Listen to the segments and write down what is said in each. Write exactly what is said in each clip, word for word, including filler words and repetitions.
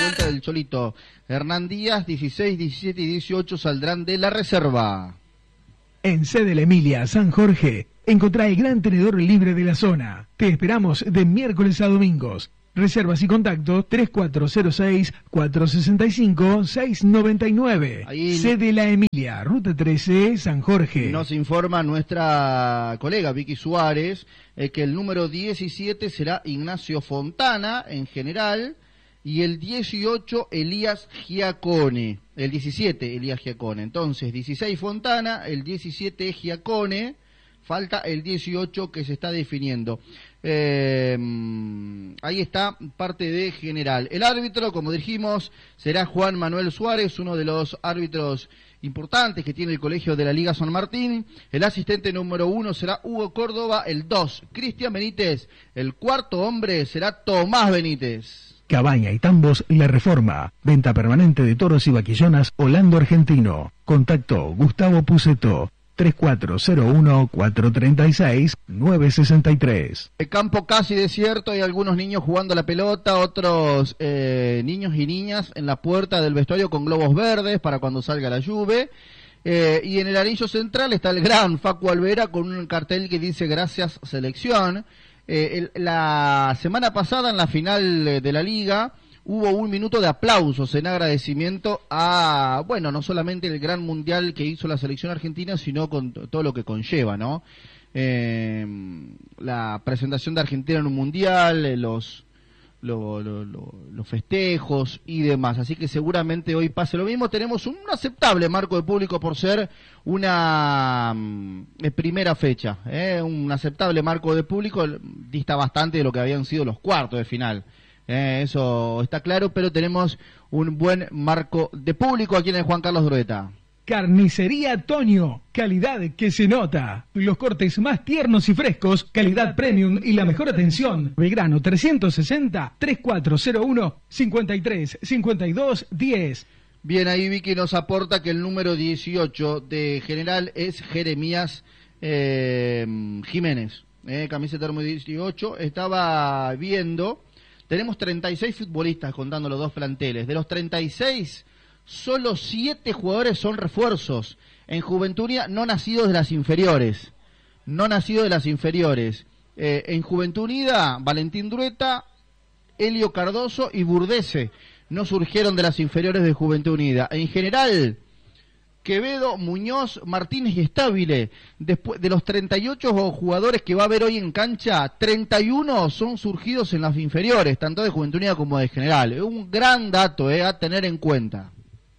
cuenta del Cholito. Hernán Díaz, dieciséis, diecisiete y dieciocho saldrán de la reserva. En sede La Emilia, San Jorge, encontrá el gran tenedor libre de la zona. Te esperamos de miércoles a domingos. Reservas y contacto tres cuatro cero seis, cuatro seis cinco, seis nueve nueve. Ahí Sede La Emilia, Ruta trece, San Jorge. Nos informa nuestra colega Vicky Suárez eh, que el número diecisiete será Ignacio Fontana en general y el dieciocho Elías Giacone. El diecisiete Elías Giacone. Entonces, dieciséis Fontana, el diecisiete Giacone, falta el dieciocho que se está definiendo. Eh, ahí está parte de general. El árbitro, como dijimos, será Juan Manuel Suárez, uno de los árbitros importantes que tiene el colegio de la Liga San Martín. El asistente número uno será Hugo Córdoba, el dos Cristian Benítez, el cuarto hombre será Tomás Benítez. Cabaña y Tambos La Reforma. Venta permanente de toros y vaquillonas Holando Argentino. Contacto Gustavo Puceto. tres cuatro cero uno, cuatro tres seis, nueve seis tres. El campo casi desierto, hay algunos niños jugando a la pelota, otros eh, niños y niñas en la puerta del vestuario con globos verdes para cuando salga la lluvia. Eh, y en el anillo central está el gran Facu Alvera con un cartel que dice gracias selección. Eh, el, la semana pasada en la final de la liga hubo un minuto de aplausos en agradecimiento a, bueno, no solamente el gran mundial que hizo la selección argentina, sino con todo lo que conlleva, ¿no? Eh, la presentación de Argentina en un mundial, los, lo, lo, lo, los festejos y demás. Así que seguramente hoy pase lo mismo. Tenemos un aceptable marco de público por ser una eh, primera fecha, ¿eh? Un aceptable marco de público, dista bastante de lo que habían sido los cuartos de final. Eh, eso está claro, pero tenemos un buen marco de público aquí en el Juan Carlos Drueta. Carnicería Toño, calidad que se nota. Los cortes más tiernos y frescos, calidad premium y la mejor atención. Belgrano trescientos sesenta, tres cuatro cero uno, cinco tres cinco dos uno cero. Bien, ahí Vicky nos aporta que el número dieciocho de general es Jeremías eh, Jiménez. Eh, camiseta número dieciocho, estaba viendo... Tenemos treinta y seis futbolistas contando los dos planteles. De los treinta y seis, solo siete jugadores son refuerzos. En Juventud no nacidos de las inferiores. No nacidos de las inferiores. Eh, en Juventud Unida, Valentín Drueta, Helio Cardoso y Burdese no surgieron de las inferiores de Juventud Unida. En general, Quevedo, Muñoz, Martínez y Estabile. Después de los treinta y ocho jugadores que va a haber hoy en cancha, treinta y uno son surgidos en las inferiores, tanto de Juventud Unida como de General. Es un gran dato eh, a tener en cuenta.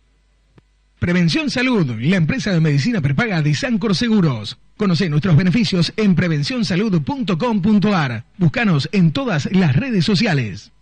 Prevención Salud, la empresa de medicina prepaga de Sancor Seguros. Conoce nuestros beneficios en prevención salud punto com punto ar. Búscanos en todas las redes sociales.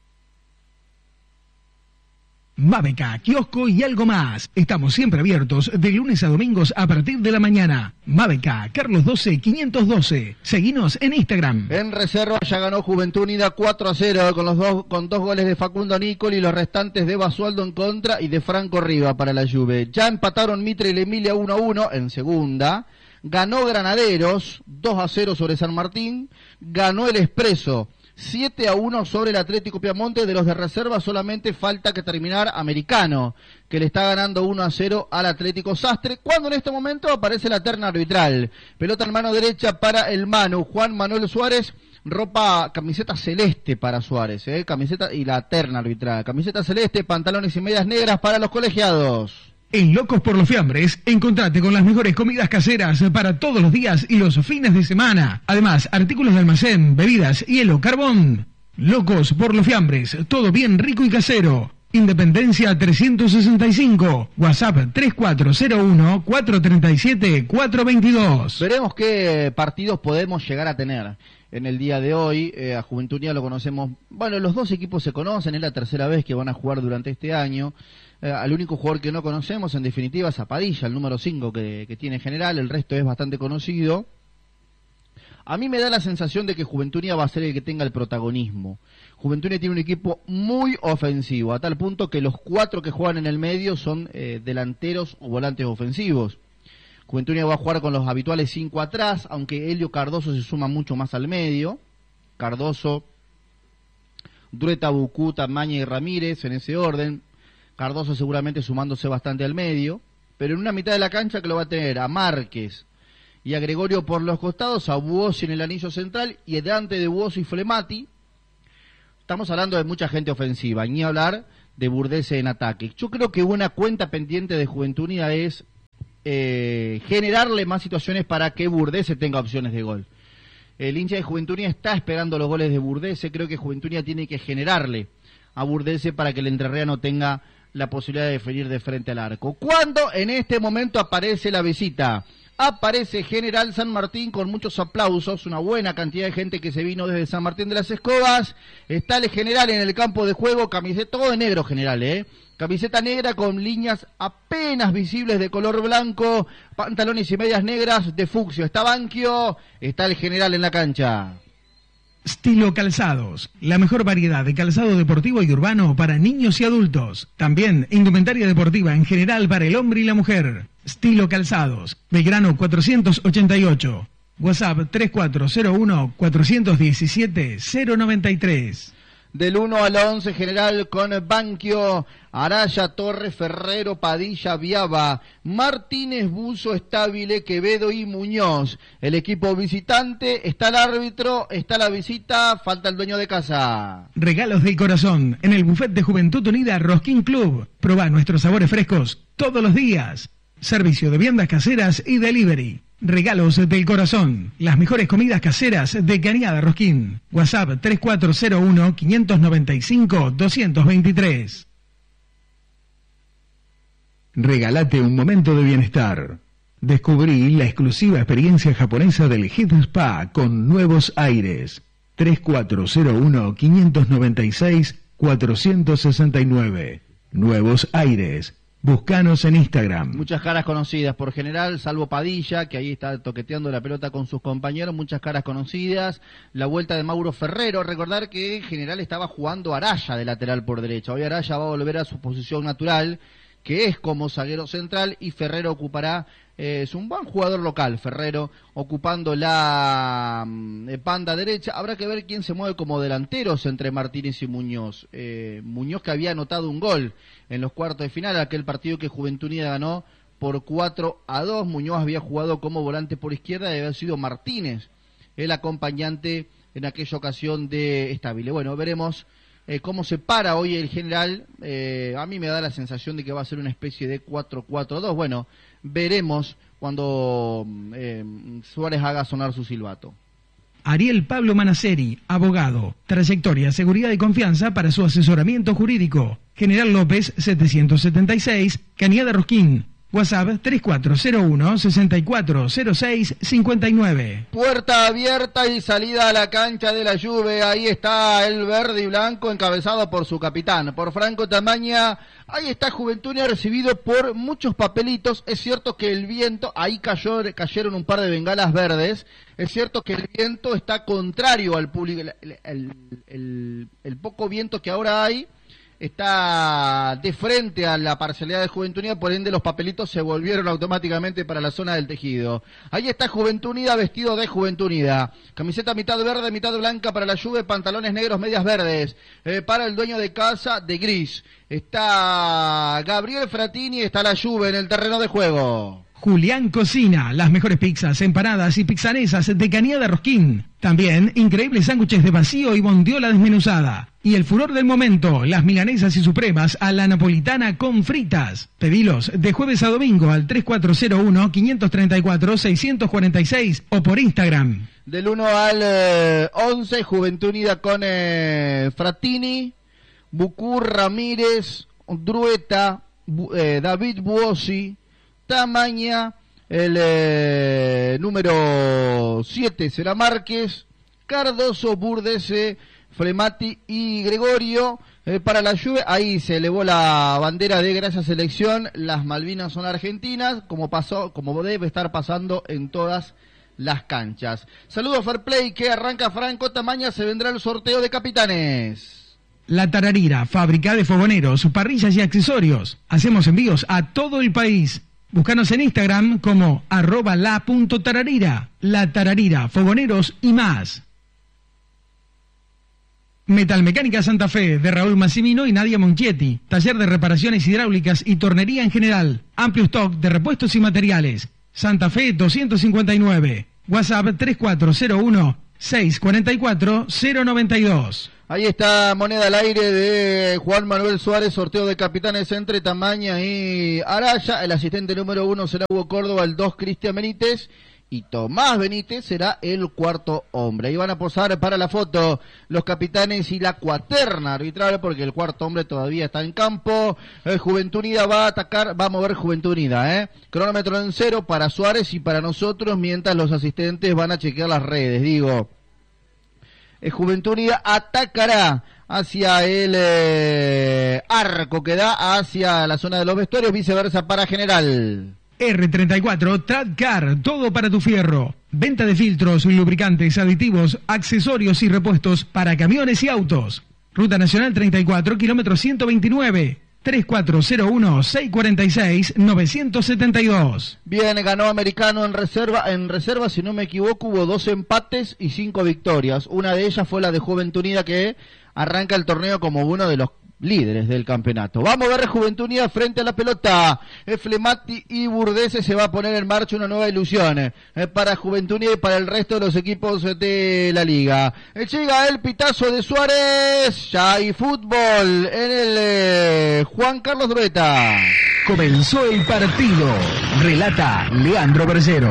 Mabeca, kiosco y algo más. Estamos siempre abiertos de lunes a domingos a partir de la mañana. Mabeca, Carlos doce, quinientos doce. Seguinos en Instagram. En reserva ya ganó Juventud Unida cuatro a cero con los dos con dos goles de Facundo Nicoli y los restantes de Basualdo en contra y de Franco Riva para la Juve. Ya empataron Mitre y la Emilia uno a uno en segunda. Ganó Granaderos dos a cero sobre San Martín. Ganó el Expreso siete a uno sobre el Atlético Piamonte. De los de reserva solamente falta que terminar Americano, que le está ganando uno a cero al Atlético Sastre, cuando en este momento aparece la terna arbitral. Pelota en mano derecha para el Manu, Juan Manuel Suárez, ropa, camiseta celeste para Suárez, eh, camiseta y la terna arbitral. Camiseta celeste, pantalones y medias negras para los colegiados. En Locos por los Fiambres, encontrate con las mejores comidas caseras para todos los días y los fines de semana. Además, artículos de almacén, bebidas, hielo, carbón. Locos por los Fiambres, todo bien rico y casero. Independencia trescientos sesenta y cinco, WhatsApp tres cuatro cero uno, cuatro tres siete, cuatro dos dos. Veremos qué partidos podemos llegar a tener en el día de hoy. Eh, a Juventud Unida lo conocemos, bueno, los dos equipos se conocen, es la tercera vez que van a jugar durante este año. Eh, al único jugador que no conocemos, en definitiva, es Zapadilla, el número cinco que, que tiene General, el resto es bastante conocido. A mí me da la sensación de que Juventud Unida va a ser el que tenga el protagonismo. Juventud Unida tiene un equipo muy ofensivo, a tal punto que los cuatro que juegan en el medio son eh, delanteros o volantes ofensivos. Juventud Unida va a jugar con los habituales cinco atrás, aunque Helio Cardoso se suma mucho más al medio. Cardoso Drueta, Bucú, Tamaña y Ramírez en ese orden. Cardoso seguramente sumándose bastante al medio. Pero en una mitad de la cancha que lo va a tener a Márquez y a Gregorio por los costados, a Buosi en el anillo central y delante de Buosi y Flemati. Estamos hablando de mucha gente ofensiva, ni hablar de Burdese en ataque. Yo creo que una cuenta pendiente de Juventud Unida es eh, generarle más situaciones para que Burdese tenga opciones de gol. El hincha de Juventud Unida está esperando los goles de Burdese. Creo que Juventud Unida tiene que generarle a Burdese para que el entrerriano tenga la posibilidad de definir de frente al arco. Cuando en este momento aparece la visita, aparece General San Martín con muchos aplausos, una buena cantidad de gente que se vino desde San Martín de las Escobas. Está el General en el campo de juego, camiseta, todo de negro General, eh. Camiseta negra con líneas apenas visibles de color blanco, pantalones y medias negras de fucsia. Está Banquio, está el General en la cancha. Stilo Calzados, la mejor variedad de calzado deportivo y urbano para niños y adultos. También indumentaria deportiva en general para el hombre y la mujer. Stilo Calzados, Belgrano cuatrocientos ochenta y ocho. WhatsApp tres cuatro cero uno, cuatro uno siete, cero nueve tres. Del uno al once General con Banquio, Araya, Torres, Ferrero, Padilla, Viaba, Martínez, Buzo, Estabile, Quevedo y Muñoz. El equipo visitante, está el árbitro, está la visita, falta el dueño de casa. Regalos del corazón en el buffet de Juventud Unida Rosquín Club. Probá nuestros sabores frescos todos los días. Servicio de viandas caseras y delivery. Regalos del corazón, las mejores comidas caseras de Cañada Rosquín. WhatsApp tres cuatro cero uno, cinco nueve cinco, dos dos tres. Regálate un momento de bienestar. Descubrí la exclusiva experiencia japonesa del Head Spa con nuevos aires. tres cuatro cero uno, cinco nueve seis, cuatro seis nueve. Nuevos aires. Búscanos en Instagram. Muchas caras conocidas por General, salvo Padilla, que ahí está toqueteando la pelota con sus compañeros. Muchas caras conocidas. La vuelta de Mauro Ferrero. Recordar que General estaba jugando Araya de lateral por derecha. Hoy Araya va a volver a su posición natural, que es como zaguero central, y Ferrero ocupará, eh, es un buen jugador local, Ferrero, ocupando la eh, banda derecha. Habrá que ver quién se mueve como delanteros entre Martínez y Muñoz. Eh, Muñoz, que había anotado un gol en los cuartos de final, aquel partido que Juventud Unida ganó por cuatro a dos. Muñoz había jugado como volante por izquierda y había sido Martínez el acompañante en aquella ocasión de Estabile. Bueno, veremos Eh, cómo se para hoy el General. Eh, a mí me da la sensación de que va a ser una especie de cuatro cuatro dos. Bueno, veremos cuando eh, Suárez haga sonar su silbato. Ariel Pablo Manaceri, abogado. Trayectoria, seguridad y confianza para su asesoramiento jurídico. General López setecientos setenta y seis, Cañada Rosquín. WhatsApp tres cuatro cero uno, seis cuatro cero seis, cinco nueve. Puerta abierta y salida a la cancha de la Juve. Ahí está el verde y blanco encabezado por su capitán, por Franco Tamaña. Ahí está Juventud Unida recibido por muchos papelitos. Es cierto que el viento, ahí cayó, cayeron un par de bengalas verdes. Es cierto que el viento está contrario al público. El, el, el, el poco viento que ahora hay está de frente a la parcialidad de Juventud Unida, por ende los papelitos se volvieron automáticamente para la zona del tejido. Ahí está Juventud Unida vestido de Juventud Unida. Camiseta mitad verde, mitad blanca para la Juve, pantalones negros, medias verdes. Eh, para el dueño de casa, de gris. Está Gabriel Fratini, está la Juve en el terreno de juego. Julián Cocina, las mejores pizzas, empanadas y pizzanesas de Cañada Rosquín. También increíbles sándwiches de vacío y bondiola desmenuzada. Y el furor del momento, las milanesas y supremas a la napolitana con fritas. Pedilos de jueves a domingo al tres cuatro cero uno, cinco tres cuatro, seis cuatro seis o por Instagram. Del uno al eh, once, Juventud Unida con eh, Fratini, Bucú, Ramírez, Drueta, Bu, eh, David Buosi, Tamaña, el eh, número siete será Márquez, Cardoso, Burdese, Flemati y Gregorio. Eh, para la Juve, ahí se elevó la bandera de gracias selección. Las Malvinas son argentinas, como pasó, como debe estar pasando en todas las canchas. Saludos Fair Play, que arranca Franco Tamaña, se vendrá el sorteo de capitanes. La Tararira, fábrica de fogoneros, parrillas y accesorios. Hacemos envíos a todo el país. Búscanos en Instagram como arroba la punto tararira. La Tararira, fogoneros y más. Metalmecánica Santa Fe, de Raúl Massimino y Nadia Monchetti. Taller de reparaciones hidráulicas y tornería en general. Amplio stock de repuestos y materiales. Santa Fe doscientos cincuenta y nueve. WhatsApp tres cuatro cero uno, seis cuatro cuatro, cero nueve dos. Ahí está moneda al aire de Juan Manuel Suárez, sorteo de capitanes entre Tamaña y Araya. El asistente número uno será Hugo Córdoba, el dos Cristian Benítez y Tomás Benítez será el cuarto hombre. Ahí van a posar para la foto los capitanes y la cuaterna arbitral, porque el cuarto hombre todavía está en campo. Eh, Juventud Unida va a atacar, va a mover Juventud Unida, ¿eh? Cronómetro en cero para Suárez y para nosotros, mientras los asistentes van a chequear las redes, digo. Eh, Juventud Unida atacará hacia el eh, arco que da hacia la zona de los vestuarios, viceversa para General. R treinta y cuatro Tradcar, todo para tu fierro. Venta de filtros, lubricantes, aditivos, accesorios y repuestos para camiones y autos. Ruta Nacional treinta y cuatro, kilómetro ciento veintinueve. tres cuatro cero uno, seis cuatro seis, nueve siete dos. Bien, ganó Americano en reserva, en reserva, si no me equivoco, hubo dos empates y cinco victorias. Una de ellas fue la de Juventud Unida, que arranca el torneo como uno de los líderes del campeonato. Vamos a ver Juventud Unida frente a la pelota. Flemati y Burdese, se va a poner en marcha una nueva ilusión eh, para Juventud Unida y para el resto de los equipos de la liga. Eh, llega el pitazo de Suárez. Ya hay fútbol en el eh, Juan Carlos Drueta. Comenzó el partido. Relata Leandro Bergero.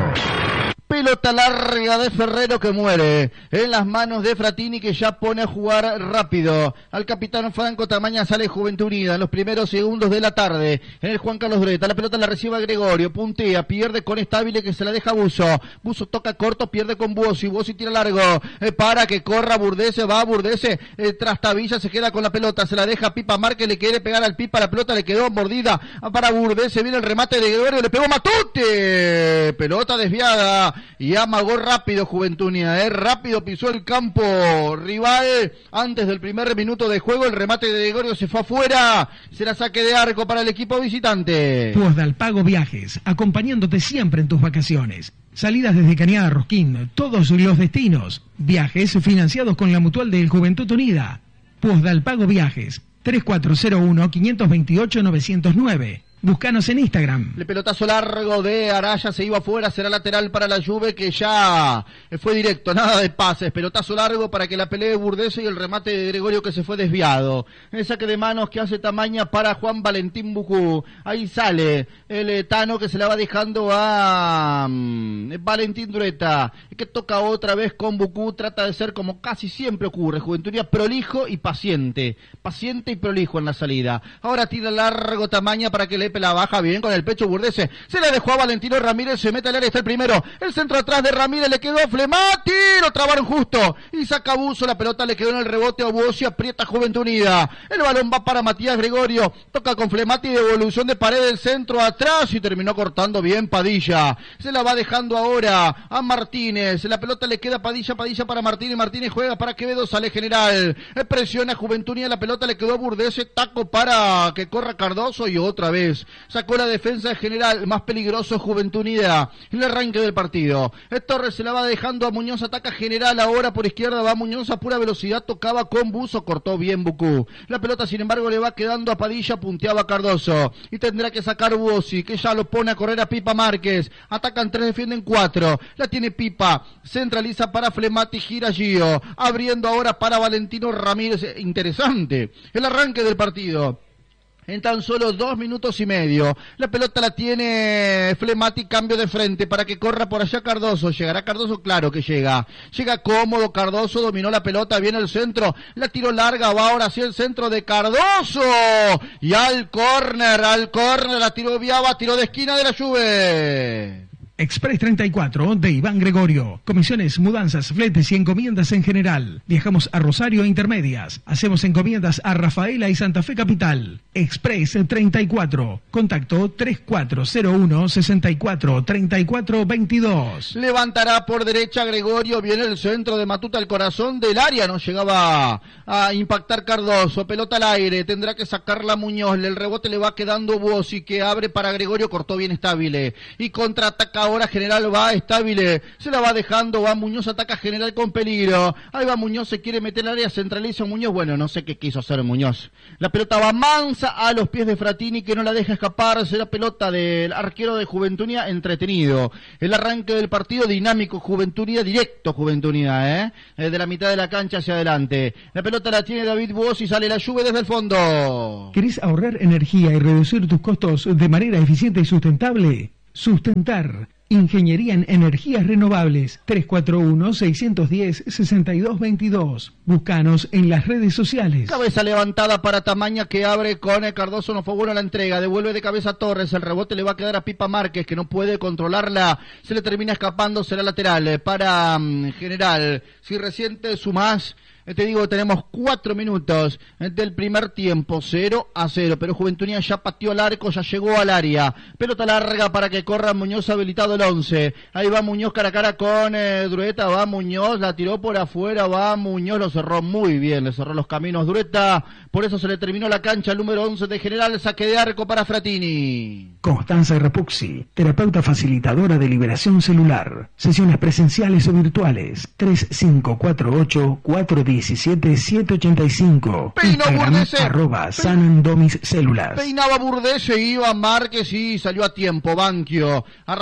Pelota larga de Ferrero que muere en las manos de Fratini, que ya pone a jugar rápido al capitán Franco Tamaña. Sale Juventud Unida en los primeros segundos de la tarde en el Juan Carlos Drueta. La pelota la recibe Gregorio, puntea, pierde con Estabile, que se la deja Buzo. Buzo toca corto, pierde con Buosi. Buosi tira largo eh, para que corra Burdese. Va Burdese eh, tras Tavilla, se queda con la pelota, se la deja Pipa Márquez, le quiere pegar al Pipa, la pelota le quedó mordida para Burdese. Viene el remate de Gregorio, le pegó Matute, pelota desviada y amagó rápido Juventud Unida, eh, rápido pisó el campo rival antes del primer minuto de juego. El remate de Gregorio se fue afuera, será saque de arco para el equipo visitante. Puosdalpago Viajes, acompañándote siempre en tus vacaciones. Salidas desde Cañada Rosquín, todos los destinos. Viajes financiados con la Mutual de Juventud Unida. Puosdalpago Viajes, tres cuatro cero uno, cinco dos ocho, nueve cero nueve. Búscanos en Instagram. El pelotazo largo de Araya se iba afuera, será lateral para la Juve, que ya fue directo, nada de pases. Pelotazo largo para que la pelee Burdese y el remate de Gregorio, que se fue desviado. El saque de manos que hace Tamaña para Juan Valentín Bucú. Ahí sale el Tano, que se la va dejando a um, Valentín Drueta, que toca otra vez con Bucú. Trata de ser, como casi siempre ocurre, Juventud Unida, prolijo y paciente. Paciente y prolijo en la salida. Ahora tira largo Tamaña para que le la baja bien con el pecho Burdese, se le dejó a Valentino Ramírez, se mete al área, está el primero, el centro atrás de Ramírez, le quedó Flemati, lo trabaron justo y saca Buzo, la pelota le quedó en el rebote a Buosi, aprieta Juventud Unida, el balón va para Matías Gregorio, toca con Flemati, devolución de pared del centro atrás y terminó cortando bien Padilla, se la va dejando ahora a Martínez, la pelota le queda a Padilla, Padilla para Martínez, Martínez juega para Quevedo, sale General, presiona Juventud Unida, la pelota le quedó a Burdese, taco para que corra Cardoso y otra vez sacó la defensa de General, más peligroso Juventud Unida en el arranque del partido. Torres se la va dejando a Muñoz, ataca General, ahora por izquierda va Muñoz a pura velocidad, tocaba con Buzo, cortó bien Bucú. La pelota sin embargo le va quedando a Padilla, punteaba Cardoso y tendrá que sacar Buosi, que ya lo pone a correr a Pipa Márquez. Atacan tres, defienden cuatro, la tiene Pipa, centraliza para Flemati, gira Gio, abriendo ahora para Valentino Ramírez. Interesante el arranque del partido. En tan solo dos minutos y medio. La pelota la tiene Flemati, cambio de frente para que corra por allá Cardoso. ¿Llegará Cardoso? Claro que llega. Llega cómodo Cardoso, dominó la pelota, viene el centro. La tiró larga, va ahora hacia el centro de Cardoso. Y al córner, al córner, la tiró Viaba, tiró de esquina de la Juve. Express treinta y cuatro de Iván Gregorio. Comisiones, mudanzas, fletes y encomiendas en general. Viajamos a Rosario e Intermedias. Hacemos encomiendas a Rafaela y Santa Fe Capital. Express treinta y cuatro. Contacto tres cuatro cero uno, sesenta y cuatro, treinta y cuatro veintidós. Levantará por derecha Gregorio, viene el centro de Matuta al corazón del área, no llegaba a impactar Cardoso, pelota al aire, tendrá que sacarla Muñoz, el rebote le va quedando Buosi que abre para Gregorio, cortó bien Stabile y contraataca ahora General, va Stabile, se la va dejando, va Muñoz, ataca General con peligro, ahí va Muñoz, se quiere meter al área, centraliza Muñoz, bueno, no sé qué quiso hacer Muñoz, la pelota va mansa a los pies de Frattini que no la deja escaparse, la pelota del arquero de Juventud Unida, entretenido, el arranque del partido dinámico, Juventud Unida, directo Juventud Unida, ¿eh? Eh, de la mitad de la cancha hacia adelante, la pelota la tiene David Buosi y sale la Juve desde el fondo. ¿Querés ahorrar energía y reducir tus costos de manera eficiente y sustentable? Sustentar. Ingeniería en Energías Renovables. tres cuatro uno, seis uno cero, seis dos dos dos. Búscanos en las redes sociales. Cabeza levantada para Tamaña que abre con el Cardoso, no fue buena la entrega, devuelve de cabeza a Torres, el rebote le va a quedar a Pipa Márquez que no puede controlarla, se le termina escapando, será lateral para um, General. Si reciente sumás, te digo, tenemos cuatro minutos del primer tiempo, cero a cero, pero Juventud Unida ya pateó al arco, ya llegó al área, pelota larga para que corra Muñoz, habilitado el once, ahí va Muñoz cara a cara con eh, Drueta, va Muñoz, la tiró por afuera, va Muñoz, lo cerró muy bien, le cerró los caminos Drueta, por eso se le terminó la cancha al número once de General, saque de arco para Frattini. Constanza Repuxi, terapeuta facilitadora de liberación celular, sesiones presenciales o virtuales, tres cinco cuatro ocho, cuatro diecisiete, siete ochenta y cinco. Instagram, arroba Sanandomis Células. Peinaba Burdese, iba Márquez y salió a tiempo. Banquio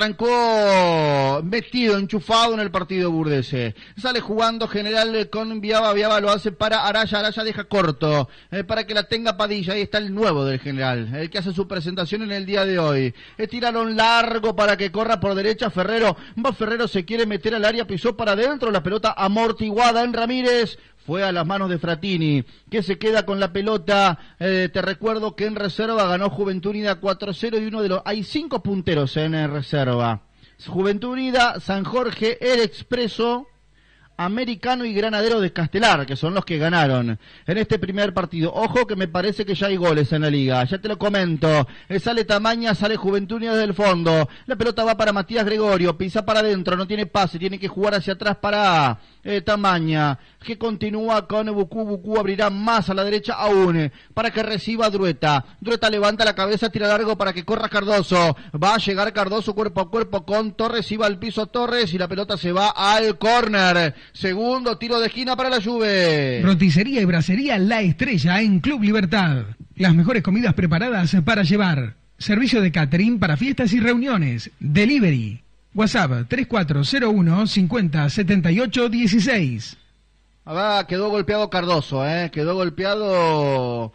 arrancó metido, enchufado en el partido Burdese. Sale jugando General con Viaba, Viaba lo hace para Araya, Araya deja corto, eh, para que la tenga Padilla. Ahí está el nuevo del General, el que hace su presentación en el día de hoy. Tiraron largo para que corra por derecha Ferrero. Va Ferrero, se quiere meter al área, pisó para adentro, la pelota amortiguada en Ramírez. Fue a las manos de Frattini, que se queda con la pelota. Eh, te recuerdo que en reserva ganó Juventud Unida cuatro cero y uno de los... Hay cinco punteros en reserva. Juventud Unida, San Jorge, El Expreso, Americano y Granadero de Castelar, que son los que ganaron en este primer partido. Ojo que me parece que ya hay goles en la liga, ya te lo comento. Eh, sale Tamaña, sale Juventud Unida desde el fondo. La pelota va para Matías Gregorio, pisa para adentro, no tiene pase, tiene que jugar hacia atrás para eh, Tamaña, que continúa con Bucú. Bucú abrirá más a la derecha aún, para que reciba Drueta. Drueta levanta la cabeza, tira largo para que corra Cardoso. Va a llegar Cardoso cuerpo a cuerpo con Torres, iba al piso Torres y la pelota se va al córner. Segundo tiro de esquina para la Juve. Roticería y bracería La Estrella en Club Libertad. Las mejores comidas preparadas para llevar. Servicio de catering para fiestas y reuniones. Delivery. WhatsApp tres cuatro cero uno, cincuenta, setenta y ocho, dieciséis. Ah, quedó golpeado Cardoso, eh. Quedó golpeado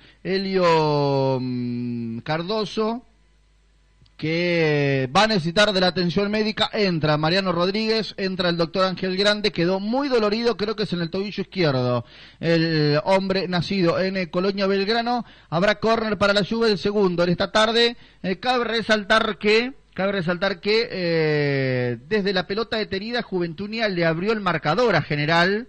Helio mmm, Cardoso, que va a necesitar de la atención médica. Entra Mariano Rodríguez, entra el doctor Ángel Grande, quedó muy dolorido, creo que es en el tobillo izquierdo, el hombre nacido en Colonia Belgrano. Habrá córner para la Juve, el segundo en esta tarde. Eh, cabe resaltar que cabe resaltar que eh, desde la pelota detenida Juventud Unida le abrió el marcador a General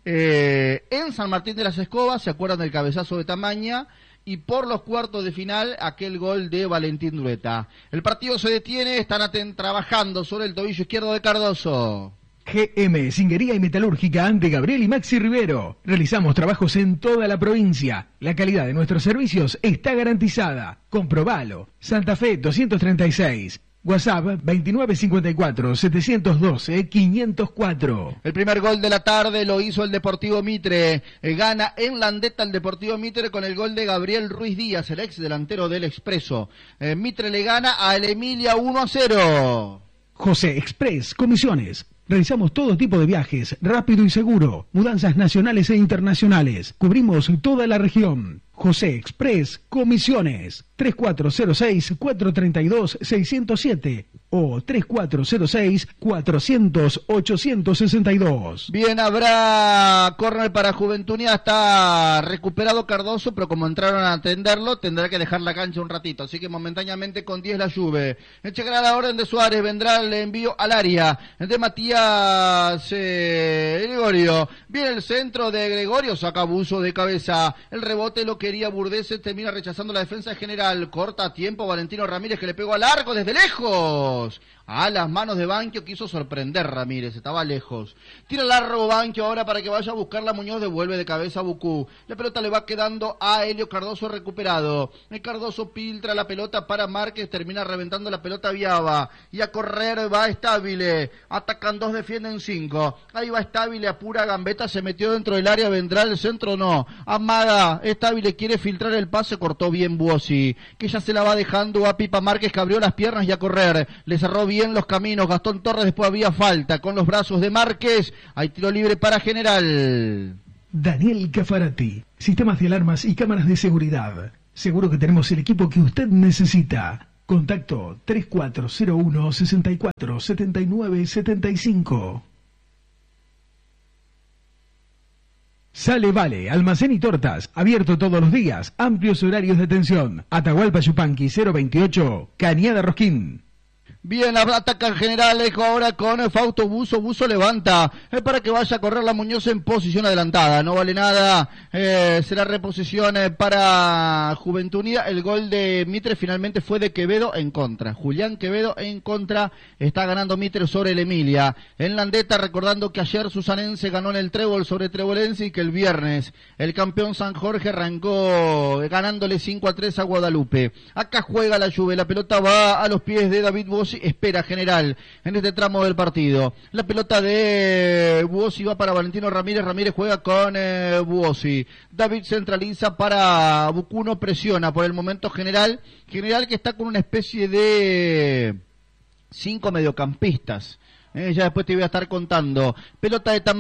eh, en San Martín de las Escobas, se acuerdan del cabezazo de Tamaña, y por los cuartos de final aquel gol de Valentín Drueta. El partido se detiene, están aten- trabajando sobre el tobillo izquierdo de Cardoso. G M Singuería y Metalúrgica de Gabriel y Maxi Rivero. Realizamos trabajos en toda la provincia. La calidad de nuestros servicios está garantizada. Comprobalo. Santa Fe doscientos treinta y seis. WhatsApp veintinueve cincuenta y cuatro, setecientos doce, quinientos cuatro. El primer gol de la tarde lo hizo el Deportivo Mitre. Eh, gana en Landeta el Deportivo Mitre con el gol de Gabriel Ruiz Díaz, el ex delantero del Expreso. Eh, Mitre le gana a el Emilia uno a cero. José Express Comisiones. Realizamos todo tipo de viajes, rápido y seguro, mudanzas nacionales e internacionales. Cubrimos toda la región. José Express Comisiones. tres cuatro cero seis, cuatro tres dos, seis cero siete o tres cuatro cero seis, cuatrocientos, ochocientos sesenta y dos. Bien, habrá córner para Juventud Unida, está recuperado Cardoso, pero como entraron a atenderlo, tendrá que dejar la cancha un ratito, así que momentáneamente con diez la Juve. Llegará la orden de Suárez, vendrá el envío al área de Matías eh, Gregorio. Viene el centro de Gregorio, saca abuso de cabeza, el rebote lo quería Burdese, termina rechazando la defensa de General. Corta a tiempo Valentino Ramírez, que le pegó a largo desde lejos. A las manos de Banquio, quiso sorprender Ramírez, estaba lejos. Tira largo Banquio ahora para que vaya a buscar la Muñoz, devuelve de cabeza a Bucú. La pelota le va quedando a Helio Cardoso recuperado. El Cardoso filtra la pelota para Márquez, termina reventando la pelota a Viaba. Y a correr va Estabile. Atacan dos, defienden cinco. Ahí va Estabile a pura gambeta, se metió dentro del área, vendrá el centro, no. Amaga, Estabile quiere filtrar el pase, cortó bien Buosi, que ya se la va dejando a Pipa Márquez, que abrió las piernas y a correr. Le cerró bien los caminos Gastón Torres, después había falta con los brazos de Márquez. Hay tiro libre para General. Daniel Cafarati, sistemas de alarmas y cámaras de seguridad. Seguro que tenemos el equipo que usted necesita. Contacto tres cuatro cero uno, seis cuatro siete nueve siete cinco. Sale Vale, almacén y tortas, abierto todos los días, amplios horarios de atención. Atahualpa Yupanqui cero veintiocho, Cañada Rosquín. Bien, ataca el General Ejo ahora con Fausto Buzo. Buzo levanta eh, para que vaya a correr la Muñoz en posición adelantada. No vale nada. Eh, será reposición eh, para Juventud Unida. El gol de Mitre finalmente fue de Quevedo en contra. Julián Quevedo en contra. Está ganando Mitre sobre el Emilia. En Landeta, recordando que ayer Susanense ganó en el Trébol sobre Trebolense y que el viernes el campeón San Jorge arrancó ganándole cinco a tres a Guadalupe. Acá juega la Juve. La pelota va a los pies de David Buosi. Espera General en este tramo del partido. La pelota de Buosi va para Valentino Ramírez. Ramírez juega con eh, Buosi. David centraliza para Bucuno, presiona por el momento General. General que está con una especie de cinco mediocampistas. Eh, ya después te voy a estar contando. Pelota de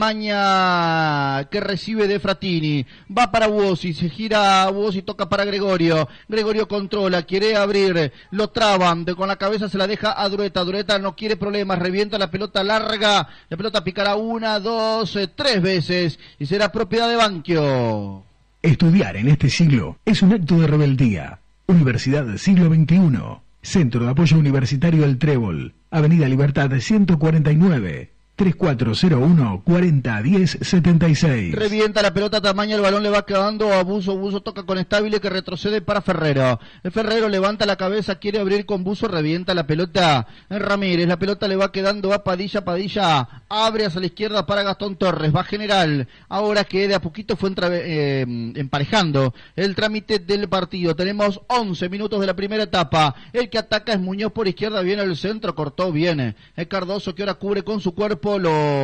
Tamaña que recibe de Fratini. Va para Buosi, se gira Buosi, toca para Gregorio. Gregorio controla, quiere abrir, lo traban, de, con la cabeza se la deja a Dureta. Dureta no quiere problemas, revienta la pelota larga. La pelota picará una, dos, eh, tres veces y será propiedad de Banquio. Estudiar en este siglo es un acto de rebeldía. Universidad del siglo veintiuno. Centro de Apoyo Universitario El Trébol, Avenida Libertad ciento cuarenta y nueve, tres cuatro cero uno, cuatro cero uno cero, siete seis. Revienta la pelota Tamaña, el balón le va quedando a Buzo. Buzo toca con Estabile que retrocede para Ferrero. El Ferrero levanta la cabeza, quiere abrir con Buzo, revienta la pelota Ramírez. La pelota le va quedando a Padilla. Padilla abre hacia la izquierda para Gastón Torres. Va General. Ahora que de a poquito fue entra, eh, emparejando el trámite del partido. Tenemos once minutos de la primera etapa. El que ataca es Muñoz por izquierda. Viene el centro, cortó bien. El Cardoso que ahora cubre con su cuerpo.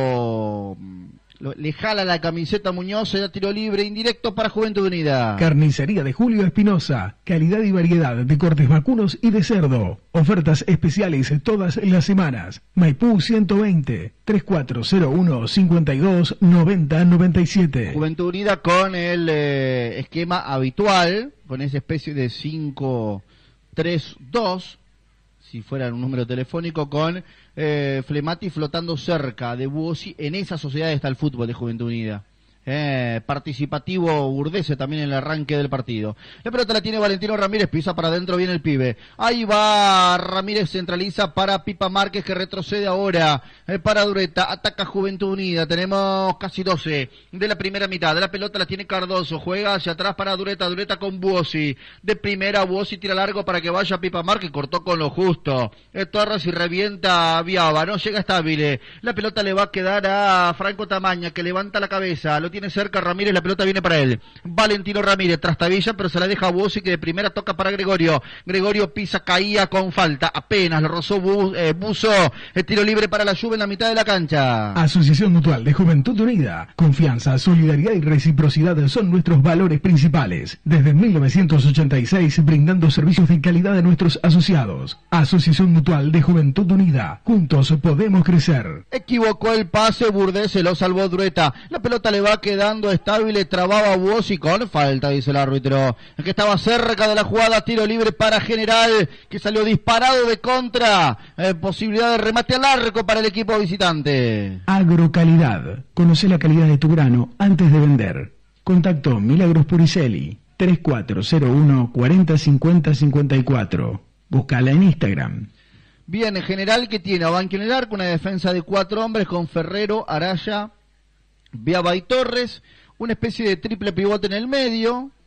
Lo, lo le jala la camiseta Muñoz, se da tiro libre indirecto para Juventud Unida. Carnicería de Julio Espinosa, calidad y variedad de cortes vacunos y de cerdo. Ofertas especiales todas las semanas. Maipú ciento veinte, tres cuatro cero uno, cinco dos, nueve cero nueve siete. Juventud Unida con el eh, esquema habitual, con esa especie de cinco tres dos, si fuera un número telefónico, con eh, Flemati flotando cerca de Buosi. En esa sociedad está el fútbol de Juventud Unida. Eh, participativo Burdese también en el arranque del partido. La pelota la tiene Valentino Ramírez, pisa para adentro, viene el pibe. Ahí va Ramírez, centraliza para Pipa Márquez que retrocede ahora eh, para Dureta. Ataca Juventud Unida. Tenemos casi doce de la primera mitad. La pelota la tiene Cardoso, juega hacia atrás para Dureta. Dureta con Buosi. De primera Buosi tira largo para que vaya Pipa Márquez, cortó con lo justo. Eh, Torres y revienta a Viaba. No llega Estabile. La pelota le va a quedar a Franco Tamaña que levanta la cabeza. Lo tiene cerca Ramírez, la pelota viene para él. Valentino Ramírez, trastabilla, pero se la deja a Buosi que de primera toca para Gregorio. Gregorio pisa, caía con falta, apenas lo rozó Bu, eh, Buzo. El tiro libre para la Juve en la mitad de la cancha. Asociación Mutual de Juventud Unida. Confianza, solidaridad y reciprocidad son nuestros valores principales. Desde mil novecientos ochenta y seis, brindando servicios de calidad a nuestros asociados. Asociación Mutual de Juventud Unida. Juntos podemos crecer. Equivocó el pase, Burdese lo salvó Dureta. La pelota le va quedando Estable, trababa Buosi con falta, dice el árbitro, el que estaba cerca de la jugada. Tiro libre para General, que salió disparado de contra, eh, posibilidad de remate al arco para el equipo visitante. Agrocalidad, conoce la calidad de tu grano antes de vender. Contacto Milagros Puricelli, tres cuatro cero uno, cuatro cero cinco cero cinco cuatro. Búscala en Instagram. Bien, en General que tiene a Banquio en el arco, una defensa de cuatro hombres con Ferrero, Araya, Viaba y Torres, una especie de triple pivote en el medio,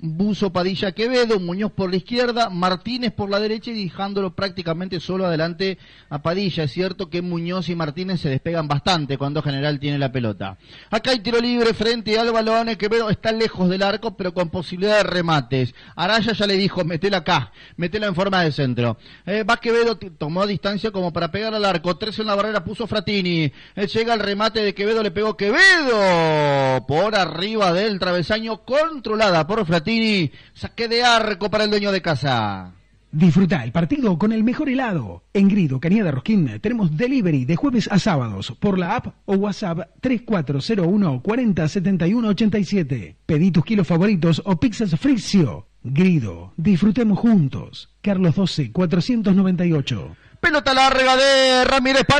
Buzo, Padilla, Quevedo, Muñoz por la izquierda, Martínez por la derecha y dejándolo prácticamente solo adelante a Padilla. Es cierto que Muñoz y Martínez se despegan bastante cuando General tiene la pelota. Acá hay tiro libre frente al balón, Quevedo está lejos del arco pero con posibilidad de remates. Araya ya le dijo, metela acá, metela en forma de centro. Eh, va Quevedo, tomó distancia como para pegar al arco, tres en la barrera puso Fratini. Eh, llega el remate de Quevedo, le pegó Quevedo por arriba del travesaño, controlada por Fratini. Saque de arco para el dueño de casa. Disfruta el partido con el mejor helado. En Grido, Cañada Rosquín, tenemos delivery de jueves a sábados por la app o WhatsApp tres cuatro cero uno, cuarenta, setenta y uno, ochenta y siete. Pedí tus kilos favoritos o pizzas Frizzio. Grido, disfrutemos juntos. Carlos doce, cuatrocientos noventa y ocho. Pelota larga de Ramírez.